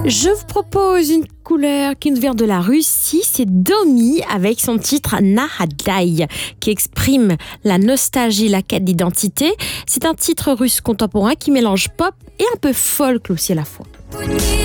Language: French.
Je vous propose une couleur qui nous vient de la Russie, c'est Domi avec son titre Nahadai qui exprime la nostalgie, la quête d'identité. C'est un titre russe contemporain qui mélange pop et un peu folk aussi à la fois.